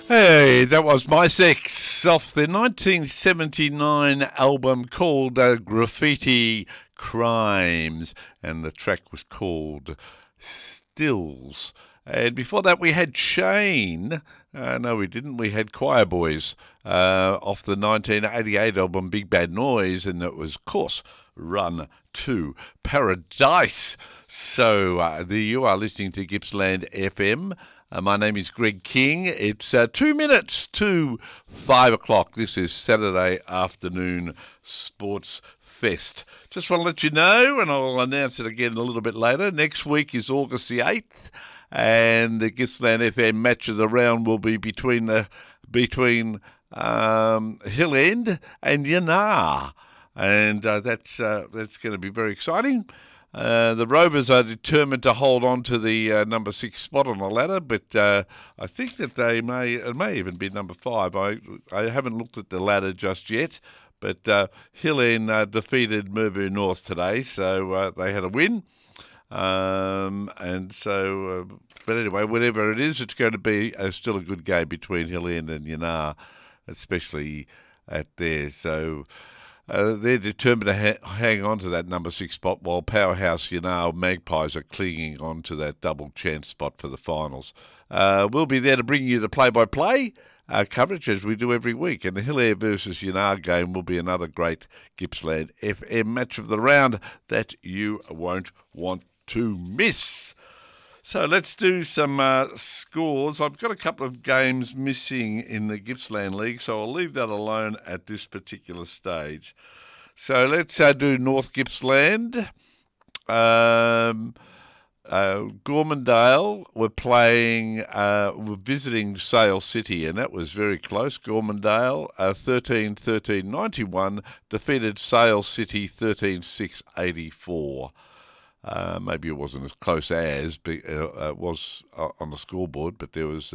Hey, that was My Sex off the 1979 album called Graffiti Crimes, and the track was called Stills. And before that, we had Shane. No, we didn't. We had Choir Boys off the 1988 album Big Bad Noise, and it was, of course, Run to Paradise. So you are listening to Gippsland FM. My name is Greg King. It's 2 minutes to 5 o'clock. This is Saturday afternoon Sports Fest. Just want to let you know, and I'll announce it again a little bit later, next week is August the 8th, and the Gippsland FM match of the round will be between Hill End and Yanar. And that's going to be very exciting. The Rovers are determined to hold on to the number 6 spot on the ladder, but I think that it may even be number 5. I haven't looked at the ladder just yet, but Hill End defeated Murbu North today, so they had a win. And so, but anyway, whatever it is, it's going to be still a good game between Hill End and Yanar, especially at there. So they're determined to hang on to that number 6 spot, while Powerhouse Yanar Magpies are clinging on to that double chance spot for the finals. We'll be there to bring you the play-by-play coverage as we do every week, and the Hilaire versus Yanar game will be another great Gippsland FM match of the round that you won't want to miss. So let's do some scores. I've got a couple of games missing in the Gippsland League, so I'll leave that alone at this particular stage. So let's do North Gippsland. Gormandale were visiting Sale City, and that was very close. Gormandale 13-13-91 defeated Sale City 13-6-84. Maybe it wasn't as close as it was on the scoreboard, but there was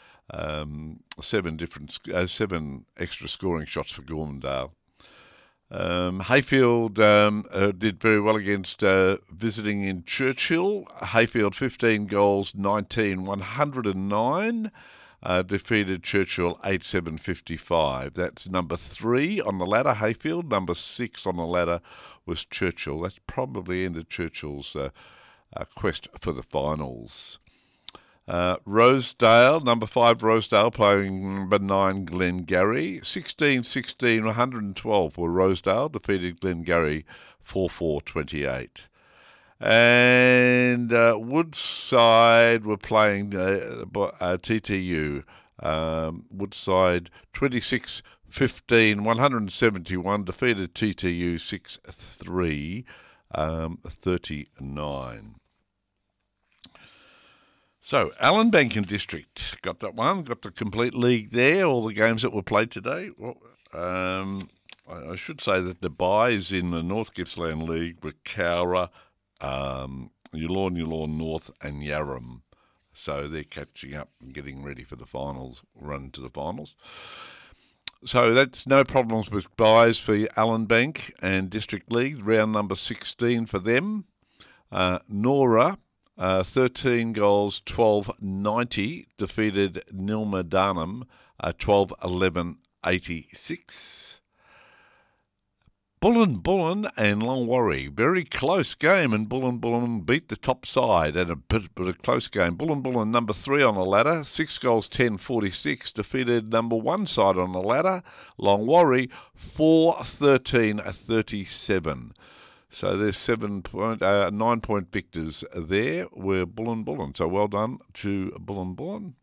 7 extra scoring shots for Gormandale. Hayfield did very well against visiting in Churchill. Hayfield 15 goals, 19, 109. Defeated Churchill 8-7-55. That's number 3 on the ladder, Hayfield. Number 6 on the ladder was Churchill. That's probably ended Churchill's quest for the finals. Rosedale, number 5 Rosedale playing number 9 Glengarry. 16-16, 112 were Rosedale, defeated Glengarry 4-4-28. And Woodside were playing TTU. Woodside 26-15, 171, defeated TTU 6-3, 39. So, Allan Bankin District, got that one, got the complete league there, all the games that were played today. Well, I should say that the buys in the North Gippsland League were Cowra, Yulorn North and Yarram. So they're catching up and getting ready for the finals, run to the finals. So that's no problems with buys for Allan Bank and District League, round number 16 for them. Nora, 13 goals, 12-90, defeated Nilma Darnham, 12-11-86. Bullen and Longwarry, very close game, and Bullen beat the top side at a bit of a close game. Bullen number 3 on the ladder, 6 goals, 10-46, defeated number 1 side on the ladder, Longwarry, 4-13-37. So there's 9-point victors there were Bullen. So well done to Bullen.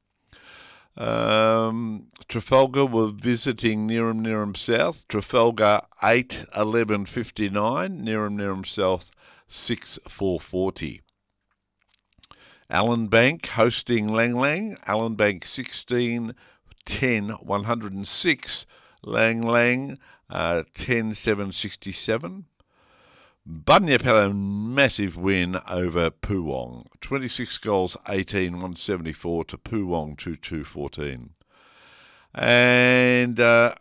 Trafalgar were visiting Neerim South. Trafalgar 8-11-59. Neerim South 6-4-40. Allan Bank hosting Lang. Allan Bank 16-10-106. Lang 10-7-67. Bunyip had a massive win over Poowong. 26 goals, 18, 174 to Poowong 2-2-14. And a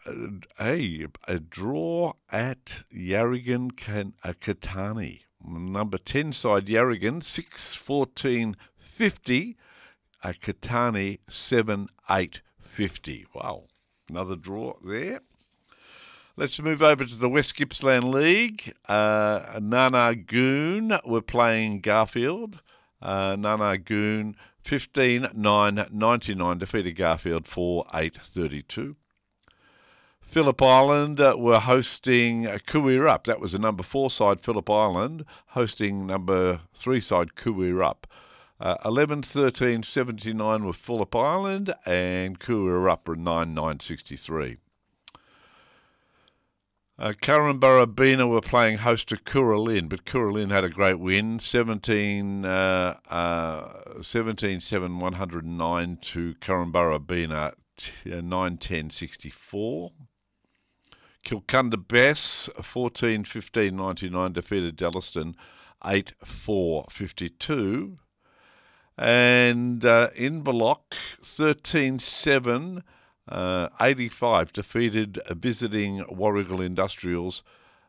draw at Yarragon Katani. Number 10 side Yarragon, 6-14-50. Katani 7-8-50. 50. Wow, another draw there. Let's move over to the West Gippsland League. Nanagoon were playing Garfield. Nanagoon 15-9-99 defeated Garfield 4-8-32. Phillip Island were hosting Kuwirup. That was the number 4 side, Phillip Island, hosting number 3 side, Kuwirup. 11-13-79 with Phillip Island, and Kuwirup were 9-9-63. Currumburra were playing host to Curralin, but Curralin had a great win, 17-7 109 to Currumburra 9-10-64. Kilcunda Bess 14-15-99 defeated Dallaston 8-4-52. And Inverloch 13-7 85 defeated visiting Warrigal Industrials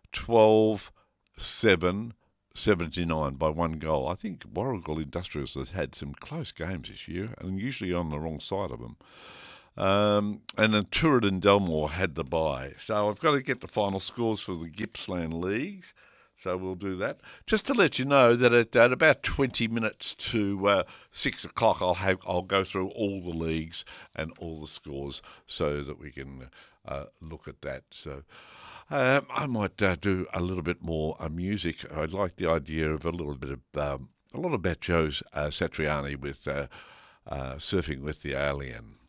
12-7-79 by 1 goal. I think Warrigal Industrials has had some close games this year and usually on the wrong side of them. And then Turin Delmore had the bye. So I've got to get the final scores for the Gippsland Leagues. So we'll do that. Just to let you know that at about 20 minutes to 6 o'clock, I'll go through all the leagues and all the scores so that we can look at that. So I might do a little bit more music. I like the idea of a little bit of a lot about Joe Satriani with Surfing with the Alien.